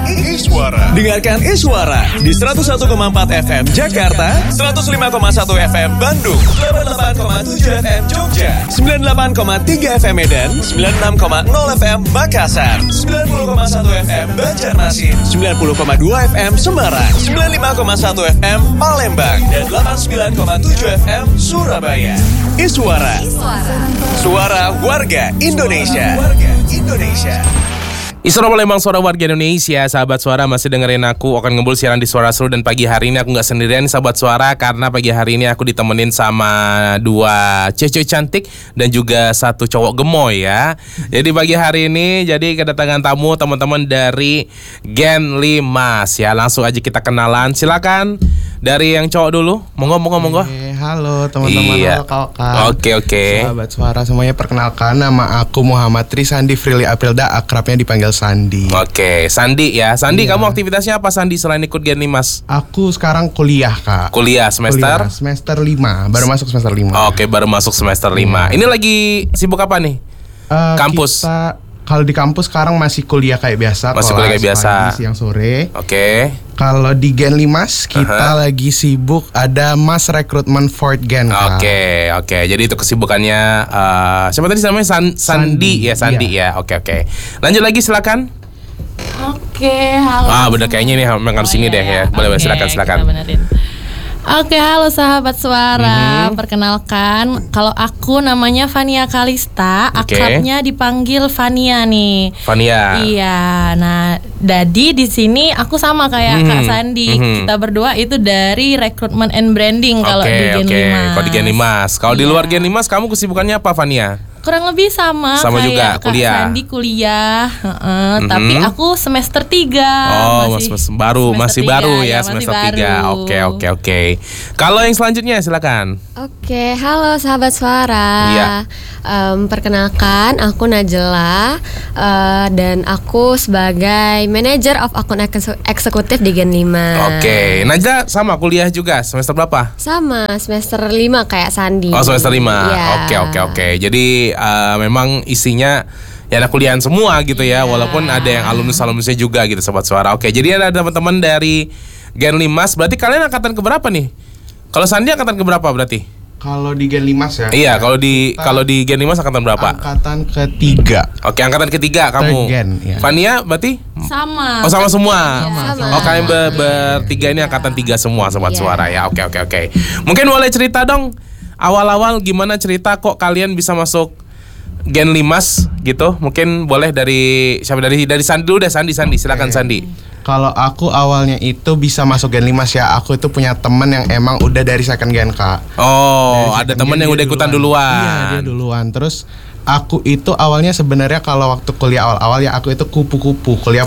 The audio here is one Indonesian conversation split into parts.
Iswara. Dengarkan Iswara di 101,4 FM Jakarta, 105,1 FM Bandung, 88,7 FM Jogja, 98,3 FM Medan, 96,0 FM Makassar, 90,1 FM Banjarmasin, 90,2 FM Semarang, 95,1 FM Palembang, dan 89,7 FM Surabaya. Iswara. Suara warga Indonesia. Isra Palembang, suara warga Indonesia. Sahabat Suara masih dengerin aku akan ngebul siaran di Suara Seru. Dan pagi hari ini aku gak sendirian sahabat Suara, karena pagi hari ini aku ditemenin sama dua cewek cantik dan juga satu cowok gemoy ya. Jadi pagi hari ini kedatangan tamu teman-teman dari Gen Limas ya. Langsung aja kita kenalan, silakan. Dari yang cowok dulu, monggo. Halo teman-teman, iya. Halo Kak. Oke. Sahabat Suara semuanya, perkenalkan nama aku Muhammad Trisandi Frili Aprilda, akrabnya dipanggil Sandi. Oke, Sandi ya. Sandi, kamu aktivitasnya apa Sandi selain ikut Gen Limas? Aku sekarang kuliah Kak. Kuliah semester? Semester 5, baru masuk semester 5. Oke, baru masuk semester 5. Ini lagi sibuk apa nih? Kampus? Kalau di kampus sekarang masih kuliah kayak biasa. Masih kuliah kayak biasa. Pagi, siang, sore. Oke. Kalau di Gen Limas kita lagi sibuk ada Mass Recruitment Fourth Gen. Oke. Jadi itu kesibukannya siapa tadi namanya? Sandi ya, Sandi ya. Oke. Lanjut lagi silakan. Oke, halo. Bener kayaknya nih harus sini deh ya. Boleh silakan. Oke, halo sahabat Suara. Perkenalkan, kalau aku namanya Fania Kalista, akrabnya dipanggil Fania nih. Fania. Iya. Nah, jadi di sini aku sama kayak Kak Sandi. Kita berdua itu dari Recruitment and Branding kalau di Gen Limas. Kalau di Gen Limas. Kalau di luar Gen Limas kamu kesibukannya apa, Fania? Kurang lebih sama kayak juga, Kak Sandi kuliah. Tapi aku semester 3. Masih baru ya, semester 3. Oke. Kalau yang selanjutnya silakan. Oke, halo sahabat Suara. Iya. Perkenalkan, aku Najla dan aku sebagai Manager of Akun Eksekutif di Gen Limas. Oke, Najla sama kuliah juga semester berapa? Sama, semester 5 kayak Sandi. Oh, semester 5. Iya. Oke. Jadi memang isinya ya anak kuliahan semua gitu ya, walaupun ada yang alumnusnya juga gitu sobat Suara. Oke, jadi ada teman-teman dari Gen Limas. Berarti kalian angkatan keberapa nih? Kalau Sandi angkatan keberapa berarti? Kalau di Gen Limas ya. Iya, kalau di Gen Limas angkatan berapa? Angkatan ketiga. Oke, angkatan ketiga kamu. Gen, ya. Fania berarti? Sama. Oh, sama semua. Sama. Oh, kalian bertiga ini angkatan 3 semua sobat Suara ya. Oke. Mungkin boleh cerita dong awal-awal gimana cerita kok kalian bisa masuk Gen Limas gitu. Mungkin boleh dari siapa, dari Sandi dulu deh. Sandi silakan. Sandi. Kalau aku awalnya itu bisa masuk Gen Limas ya, aku itu punya temen yang emang udah dari second gen Kak. Oh, ada temen yang udah ikutan duluan. Iya, dia duluan. Terus aku itu awalnya sebenarnya kalau waktu kuliah awal-awal ya aku itu kupu-kupu, kuliah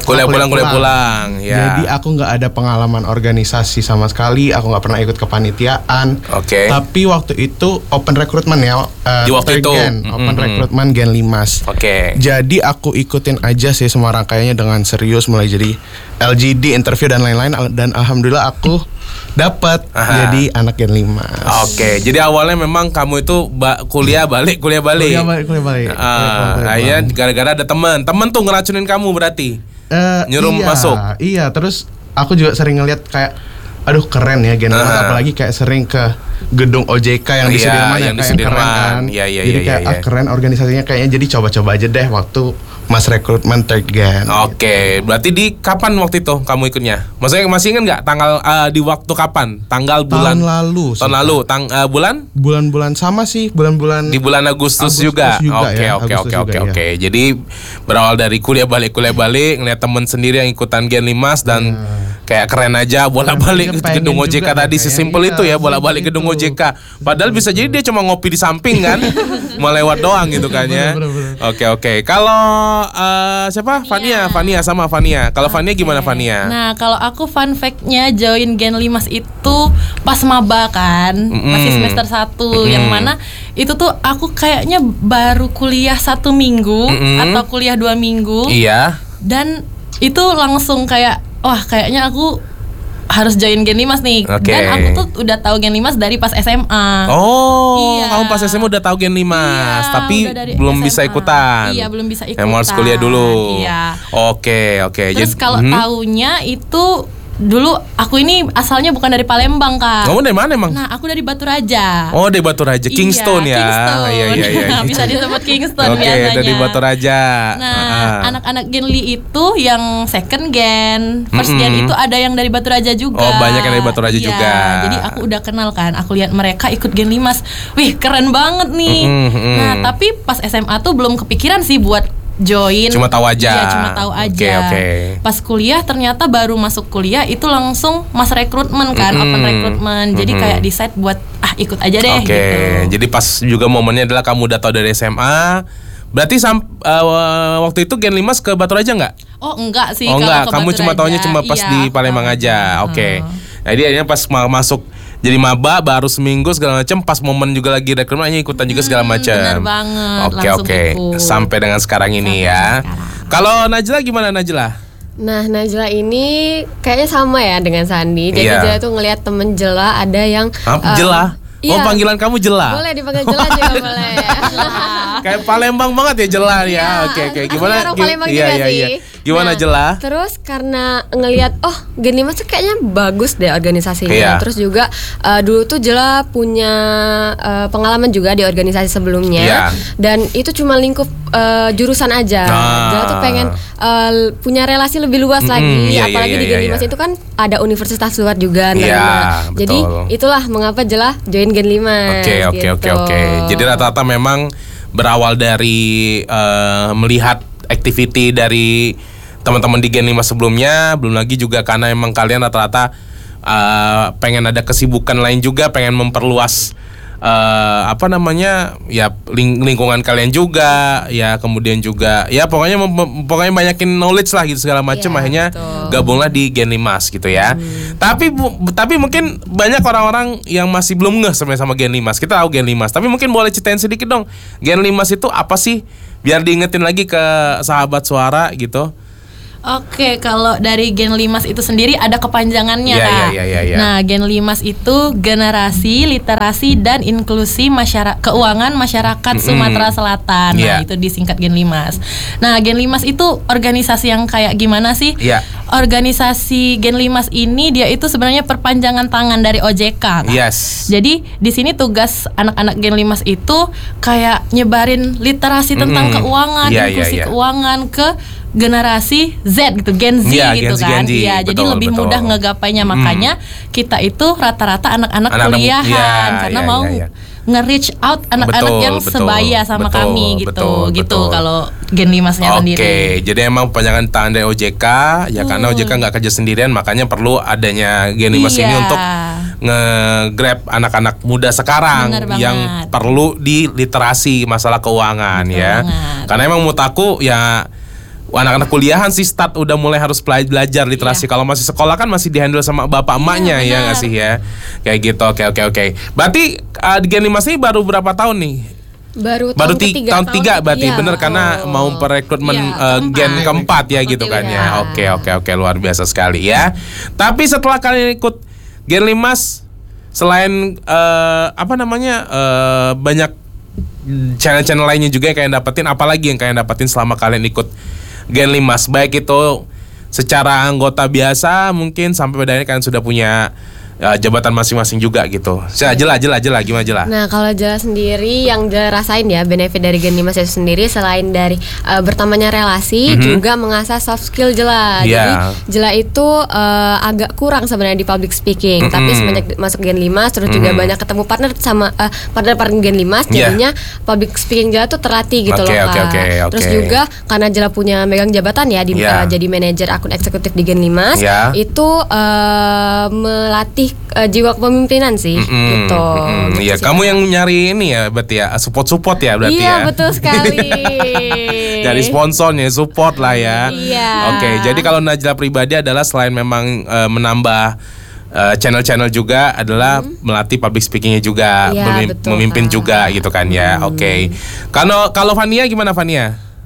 pulang ya. Jadi aku nggak ada pengalaman organisasi sama sekali, aku nggak pernah ikut kepanitiaan. Oke. Tapi waktu itu open recruitment ya, di waktu itu open recruitment Gen Limas. Oke. Jadi aku ikutin aja sih semua rangkaiannya dengan serius, mulai jadi LGD, interview dan lain-lain, dan alhamdulillah aku dapat jadi anak Gen Limas. Oke, jadi awalnya memang kamu itu kuliah balik. Akhirnya gara-gara ada temen tuh ngeracunin kamu berarti. Nyuruh masuk. Iya, terus aku juga sering ngeliat kayak aduh keren ya Gen Limas, apalagi kayak sering ke gedung OJK yang di Sudirman, yang keren kan. Jadi kayak keren organisasinya kayaknya, jadi coba-coba aja deh waktu Mass Recruitment Third Gen. Oke, berarti di kapan waktu itu kamu ikutnya? Maksudnya masih ingat nggak tanggal di waktu kapan? Tanggal bulan? Tahun lalu. Bulan? Bulan-bulan sama sih, bulan-bulan. Di bulan Agustus juga. Oke. Jadi berawal dari kuliah balik ngeliat temen sendiri yang ikutan Gen Limas dan kayak keren aja bolak-balik gedung OJK tadi, sesimpel itu ya, bolak-balik gedung OJK. Padahal bisa jadi dia cuma ngopi di samping kan, mau lewat doang gitu kan ya. Oke. Kalau siapa? Fania sama Fania. Kalau Fania gimana Fania? Nah, kalau aku fun fact-nya join Gen Limas itu pas maba kan, masih semester 1, yang mana itu tuh aku kayaknya baru kuliah 1 minggu atau kuliah 2 minggu. Iya. Dan itu langsung kayak wah, kayaknya aku harus join Gen Limas nih. Dan aku tuh udah tahu Gen Limas dari pas SMA. Kamu pas SMA udah tahu Gen Limas, tapi belum bisa ikutan. Iya, belum bisa ikutan. Harus kuliah dulu. Iya. Oke. Terus kalau taunya itu dulu aku ini asalnya bukan dari Palembang, Kak. Kamu dari mana emang? Nah, aku dari Baturaja. Oh, dari Baturaja, Kingston ya. Iya. Bisa disebut Kingston biasanya. Dari Baturaja. Nah, anak-anak Gen Li itu yang second gen, first gen itu ada yang dari Baturaja juga. Oh, banyak yang dari Baturaja juga. Jadi aku udah kenal kan. Aku lihat mereka ikut Gen Limas. Wih, keren banget nih. Nah, tapi pas SMA tuh belum kepikiran sih buat join. Cuma tahu aja. Iya, cuma tahu aja. Okay. Pas kuliah ternyata baru masuk kuliah itu langsung mas rekrutmen kan, open rekrutmen. Jadi kayak decide buat ikut aja deh gitu. Jadi pas juga momennya adalah kamu udah tahu dari SMA. Berarti waktu itu Gen Limas ke Baturaja nggak? Oh enggak sih. Enggak, kamu cuma taunya cuma pas di Palembang aja. Oke. Jadi akhirnya pas masuk jadi maba baru seminggu segala macam, pas momen juga lagi rekrutmennya ikutan juga segala macam. Benar banget. Oke. Sampai dengan sekarang ini ya. Kalau Najla gimana Najla? Nah, Najla ini kayaknya sama ya dengan Sandi. Jadi Najla tuh ngelihat temen Jela ada yang Jela? Oh, panggilan kamu Jela? Boleh dipanggil Jela juga boleh. Kayak Palembang banget ya Jela ya. Oke. Gimana? Iya. Gimana Jela? Terus karena ngelihat Gen Limas tuh kayaknya bagus deh organisasinya. Terus juga dulu tuh Jela punya pengalaman juga di organisasi sebelumnya. Dan itu cuma lingkup jurusan aja. Jela tuh pengen punya relasi lebih luas lagi. Apalagi di Gen Limas itu kan ada universitas luar juga. Jadi itulah mengapa Jela join Gen Limas. Oke. Jadi rata-rata memang berawal dari melihat activity dari teman-teman di Gen Limas sebelumnya, belum lagi juga karena emang kalian rata-rata pengen ada kesibukan lain juga, pengen memperluas lingkungan kalian juga, ya kemudian juga ya pokoknya banyakin knowledge lah gitu segala macam, akhirnya gabunglah di Gen Limas gitu ya. Tapi mungkin banyak orang-orang yang masih belum ngeh sebenarnya sama Gen Limas. Kita tahu Gen Limas, tapi mungkin boleh ceritain sedikit dong, Gen Limas itu apa sih? Biar diingetin lagi ke sahabat suara gitu. Oke, kalau dari Gen Limas itu sendiri ada kepanjangannya, Kak. Nah, Gen Limas itu Generasi Literasi dan Inklusi Keuangan Masyarakat Sumatera Selatan. Nah, itu disingkat Gen Limas. Nah, Gen Limas itu organisasi yang kayak gimana sih? Organisasi Gen Limas ini dia itu sebenarnya perpanjangan tangan dari OJK, Kak. Jadi di sini tugas anak-anak Gen Limas itu kayak nyebarin literasi tentang keuangan, inklusi keuangan ke generasi Z gitu, Gen Z gitu kan. Iya, jadi lebih mudah ngegapainya. Makanya kita itu rata-rata anak-anak kuliahan karena mau nge-reach out anak-anak yang sebaya sama kami gitu. Kalau Gen Limasnya sendiri. Oke, jadi emang panjangan tangan dari OJK ya, karena OJK nggak kerja sendirian, makanya perlu adanya Gen Limas ini untuk nge-grab anak-anak muda sekarang yang perlu di literasi masalah keuangan. Karena emang menurut aku ya anak-anak kuliahan sih start udah mulai harus belajar literasi. Kalau masih sekolah kan masih dihandle sama bapak emaknya ya nggak sih ya, kayak gitu. Oke. Berarti di Gen Limas ini baru berapa tahun nih? Baru tahun 3 berarti bener karena mau perekrutmen gen keempat ya gitu kan ya. Oke, luar biasa sekali ya. Tapi setelah kalian ikut Gen Limas, selain banyak channel-channel lainnya juga yang kalian dapetin, apalagi yang kalian dapetin selama kalian ikut Gen Limas, baik itu secara anggota biasa mungkin sampai pada akhirnya kalian sudah punya jabatan masing-masing juga gitu. Jela gimana Jela? Nah, kalau Jela sendiri yang Jela rasain ya benefit dari Gen Limas itu sendiri, selain dari bertambahnya relasi, juga mengasah soft skill Jela. Jadi Jela itu agak kurang sebenarnya di public speaking, tapi semenjak masuk Gen Limas terus juga banyak ketemu partner sama partner Gen Limas, jadinya public speaking Jela tuh terlatih gitu loh, Kak. Terus juga karena Jela punya megang jabatan ya di jadi manajer akun eksekutif di Gen Limas, itu melatih jiwa kepemimpinan sih gitu. Iya, kamu yang nyari ini ya berarti ya, support ya berarti ya. Iya, betul sekali. Dari sponsornya support lah ya. Iya. Oke, jadi kalau Najla pribadi adalah selain memang menambah channel-channel juga adalah melatih public speakingnya juga, memimpin juga gitu kan ya. Oke. Kalau Fania gimana Fania?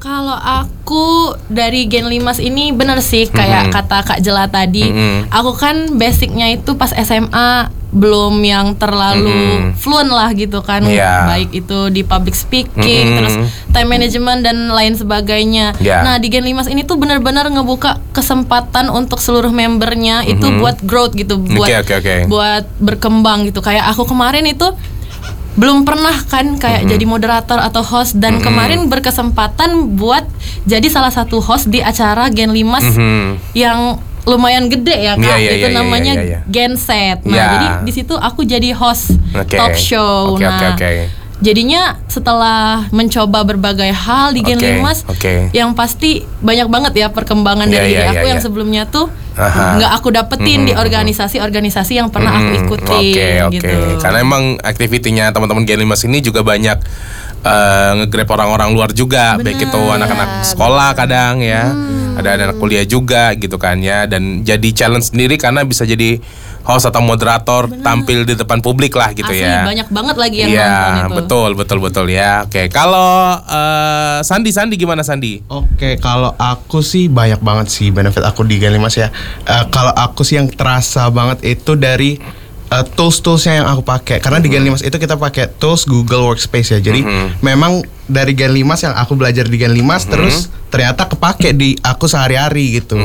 Kalau aku dari Gen Limas ini bener sih kayak kata Kak Jela tadi. Aku kan basicnya itu pas SMA belum yang terlalu fluent lah gitu kan. Baik itu di public speaking, terus time management dan lain sebagainya. Nah di Gen Limas ini tuh benar-benar ngebuka kesempatan untuk seluruh membernya itu buat growth gitu, buat berkembang gitu. Kayak aku kemarin itu belum pernah kan kayak jadi moderator atau host, dan kemarin berkesempatan buat jadi salah satu host di acara Gen Limas yang lumayan gede ya Kak, itu namanya Genset. Nah jadi di situ aku jadi host talk show. Jadinya setelah mencoba berbagai hal di Gen Limas, yang pasti banyak banget ya perkembangan dari diri aku yang sebelumnya tuh nggak aku dapetin di organisasi-organisasi yang pernah aku ikuti. Gitu. Karena emang aktivitinya teman-teman Gen Limas ini juga banyak nge-grab orang-orang luar juga. Baik itu anak-anak sekolah kadang ya, ada anak kuliah juga gitu kan ya. Dan jadi challenge sendiri karena bisa jadi host atau moderator tampil di depan publik lah gitu. Asli, ya. Banyak banget lagi yang nonton itu. Betul ya. Oke, kalau Sandi gimana Sandi? Oke, kalau aku sih banyak banget sih benefit aku di Gen Limas ya. Kalau aku sih yang terasa banget itu dari tools-toolsnya yang aku pakai. Karena di Gen Limas itu kita pakai tools Google Workspace ya. Jadi memang dari Gen Limas yang aku belajar di Gen Limas terus ternyata kepake di aku sehari-hari gitu.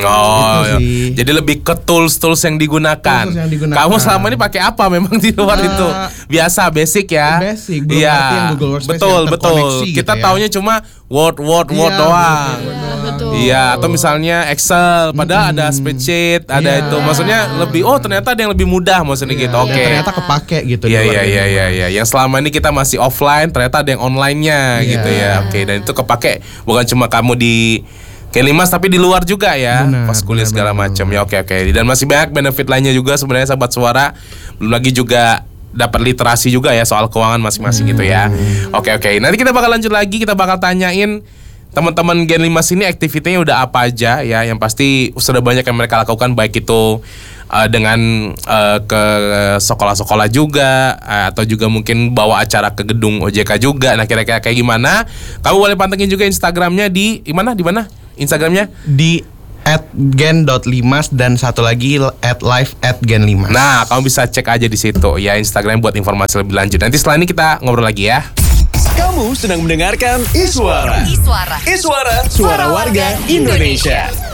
Jadi lebih ke tools yang digunakan. Kamu selama ini pakai apa memang di luar itu? Biasa basic ya. Basic, belum ngerti yang Google Workspace yang betul. Kita gitu taunya cuma Word doang. Iya, atau misalnya Excel, padahal ada spreadsheet, ada itu. Maksudnya lebih ternyata ada yang lebih mudah maksudnya gitu. Ternyata kepake gitu. Iya. Yang selama ini kita masih offline, ternyata ada yang online-nya gitu ya. Dan itu kepake bukan cuma kamu di Gen Limas tapi di luar juga ya. Pas kuliah segala macam. Ya oke. Dan masih banyak benefit lainnya juga sebenarnya sahabat suara. Belum lagi juga dapat literasi juga ya soal keuangan masing-masing gitu ya. Oke. Nanti kita bakal lanjut lagi, kita bakal tanyain teman-teman Gen Limas ini aktivitinya udah apa aja ya. Yang pasti sudah banyak yang mereka lakukan, baik itu dengan ke sekolah-sekolah juga atau juga mungkin bawa acara ke gedung OJK juga. Nah kira-kira kayak gimana? Kamu boleh pantengin juga Instagramnya di mana? Instagramnya di @gen.limas dan satu lagi @live@genlimas. Nah kamu bisa cek aja di situ ya Instagram buat informasi lebih lanjut. Nanti setelah ini kita ngobrol lagi ya. Kamu sedang mendengarkan Iswara. Suara warga Indonesia.